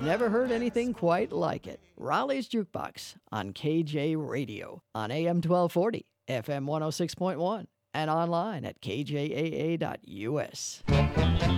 never heard anything quite like it. Raleigh's Jukebox on KJ Radio on AM 1240, FM 106.1, and online at kjaa.us.